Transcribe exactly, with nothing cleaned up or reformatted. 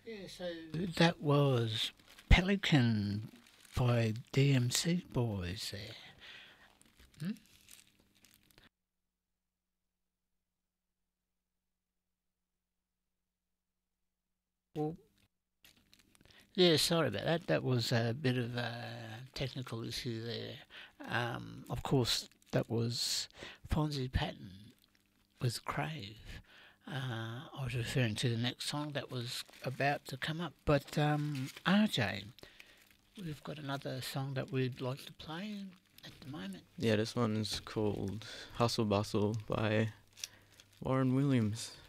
Yeah, so that was Pelican by D M C Boys there. Hmm? Well, yeah, sorry about that. That was a bit of a technical issue there. Um, of course, that was Fonzie Patton with Crave. Uh, I was referring to the next song that was about to come up. But um, R J, we've got another song that we'd like to play at the moment. Yeah, this one's called Hustle Bustle by Warren Williams.